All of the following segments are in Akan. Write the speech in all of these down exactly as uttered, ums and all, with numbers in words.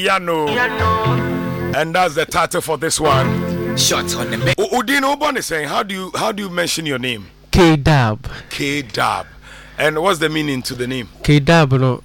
Yano. And that's the title for this one. Shots on the back. Udino Ubon is saying, how do you how do you mention your name? K-Dab. K-Dab. And what's the meaning to the name? K-Dab no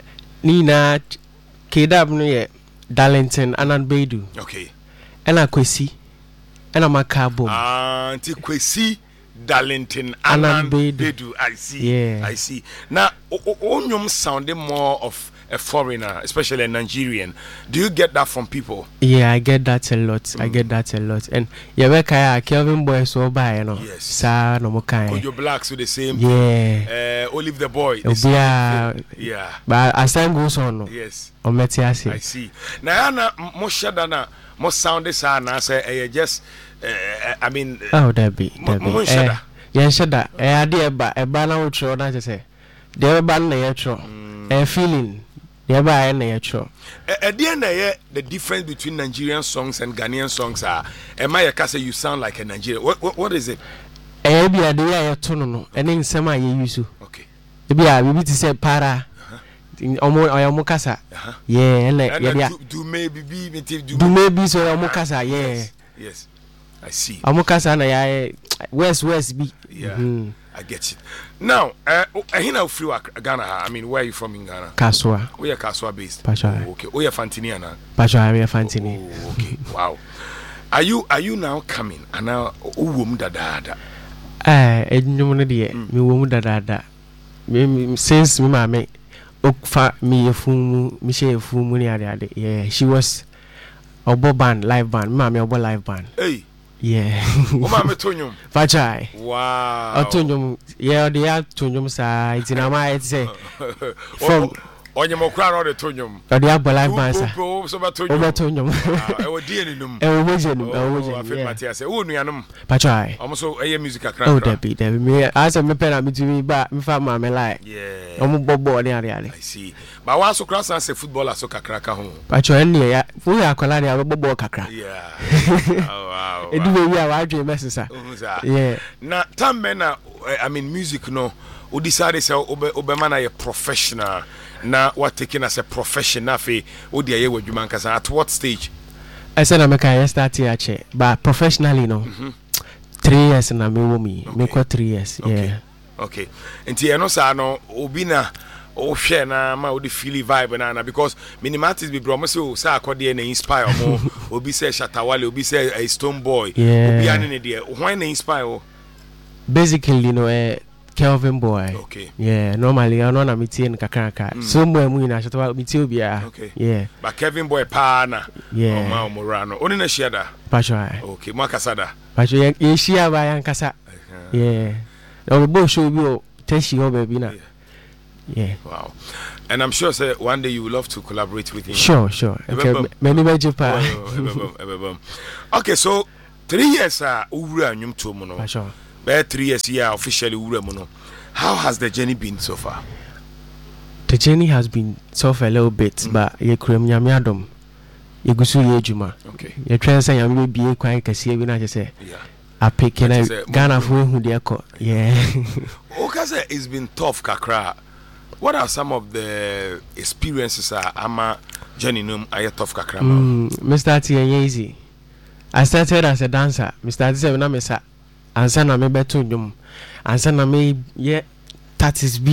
Nina K-Dab no ye Darlington Anan Bedu. Okay. Ena Kwesi. Ena Makabo. Ah, Auntie Kwesi Darlington Anan Bedu. I see. Yeah. I see. Now, Onyum sounded more of a foreigner, especially a Nigerian. Do you get that from people? Yeah, I get that a lot. Mm. I get that a lot. And yeah, we kaya Kelvin boy so by you know. Yes. Sa no mo kaya. Kojo Blacks with the same. Yeah. Uh, Olive the boy. The yeah. Yeah. But as time goes on, no. Yes. O meti ase. I see. Now, na mo shada na mo sound this na say eh just. Uh, I mean. Oh, that be. That mo be. shada. Yeah, shada. Eh, adi eba eba na utro na say. The eba na yetro. Eh, feeling. Yeah, by nature. At the end, the difference between Nigerian songs and Ghanaian songs are. Am I a say you sound like a Nigerian? What what, what is it? Eh, be a day I turn on, and then some I use you. Okay. Be a baby to say para. Omo oyomokasa. Yeah, and yeah. Do maybe be do maybe so omokasa. Yeah. Yes. I see. Omokasa na ya west west be. Yeah. Mm. I get it. Now, uh, I know free Ghana. I mean, where are you from in Ghana? Kaswa. We are Kaswa based. Pasha. Oh, okay. We are Fantini, Anna. Pasha, we are Fantini. Oh, okay. Wow. Are you are you now coming? And now, who da da da? Eh, enyumu de me wo mu da da da. Me since me mama okfa me yefumu, me she yefumu ni ade ade. Yeah, she was obo band, live band. Me mama obo live band. Hey. Yeah. Oma me tonyum. Fachai. Wow. Otonyum. Yeah, they are tonyum sa. It's in my head say. From Onyemo kra no de tonyum. They are live band sa. Oh, so ba tonyum. Oba tonyum. E wo die ni num. E wo moje num. E wo moje. Oh, afet Matthias say, "Oh, nuanom." Fachai. Omo so eye music akra. Oh, Debbie, Debbie. Me as me pen me to me ba me fa ma me like. Yeah. Omo bobo ni ade ade. I see. But one so cross and say footballer so kakra ka ho. Fachai ni ya. Fu ya kola ni bobo kakra. Yeah. Oh wow. Edu we ya wa dwe message sa. Yeah. Na time na I mean music no we decide say obe obema na ye professional na what taking as a professional fe we dey ye wadwuma nkasa at what stage? I said I'm a start here che but professionally no. Mm-hmm. three years na me wo mi. Me kwa three years. Okay. Yeah. Okay. Enti eno sa no obi na o share na ma o the feel vibe na na because minimatis be bro mo say o say akode na inspire mo obi say Shatawale obi say a Stone Boy yeah. obi ane ne de why na inspire o basically you know eh Kelvin Boy. Okay. Yeah, normally I know na meeting kakraka. Mm. So mo emu na Shatawale meeting obi a. Okay. Yeah. But Kelvin Boy pa na. Yeah. O ma o morano. Oni na share da. Pasha. Okay, mo kasada. Pasha ye share ba yan kasa. Yeah. O bo show bi o teshi o baby na. Yeah. Wow. And I'm sure say one day you will love to collaborate with him. Sure, sure. Okay. Many major pa. Okay, so three years uh ura nyum to mu no. Sure. By three years here officially ura mu no. How has the journey been so far? The journey has been tough a little bit, mm. but ye krem nyame adom. Ye gusu ye adwuma. Okay. Ye try say nyame be bie kwan kase bi na je say. Yeah. I pick na Ghana for hu de ko. Yeah. Okay, say it's been tough kakra. What are some of the experiences uh, ama journey num aye tough kakra ma? Mm, me start here easy. I started as a dancer. Me started say na me sa ansa na me beto ndum. Ansa na me ye that is